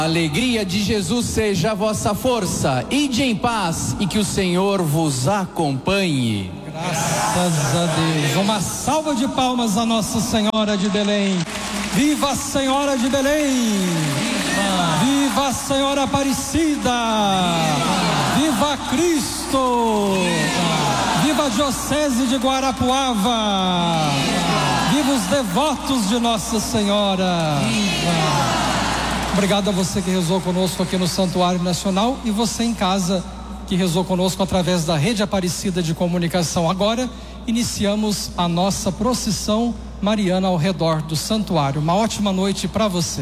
A alegria de Jesus seja a vossa força. Ide em paz e que o Senhor vos acompanhe. Graças a Deus. Uma salva de palmas a Nossa Senhora de Belém. Viva a Senhora de Belém! Viva a Senhora Aparecida! Viva Cristo! Viva a Diocese de Guarapuava! Viva os devotos de Nossa Senhora! Obrigado a você que rezou conosco aqui no Santuário Nacional e você em casa que rezou conosco através da Rede Aparecida de Comunicação. Agora iniciamos a nossa procissão mariana ao redor do santuário. Uma ótima noite para você.